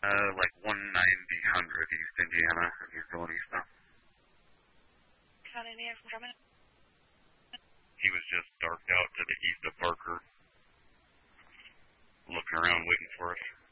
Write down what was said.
Like 190 East Indiana, if he's going east now. Found Indiana from Drummond? He was just darked out to the east of Parker, looking around, waiting for us.